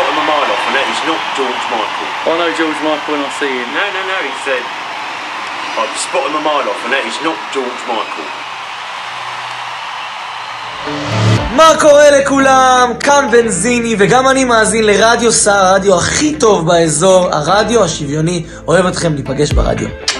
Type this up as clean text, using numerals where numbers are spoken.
spotted my mile off, and that is not George Michael. I know George Michael when I see him. No, he said, I've spotted my mile off, and that is not George Michael. מה קורה לכולם? כאן בנזיני, וגם אני מאזין לרדיו סער, הרדיו הכי טוב באזור, הרדיו השוויוני. אוהב אתכם, ניפגש ברדיו.